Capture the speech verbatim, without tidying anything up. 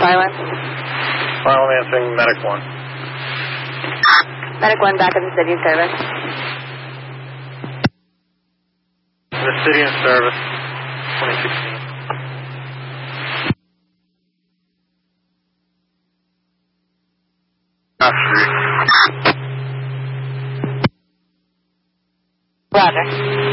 Island? Final answering Medic one. Medic one back in the city in service. The city in service, twenty sixteen. Roger.